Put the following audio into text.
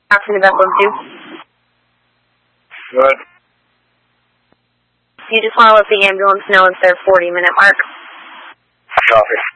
After November 2. Good. You just want to let the ambulance know it's their 40-minute mark. Copy.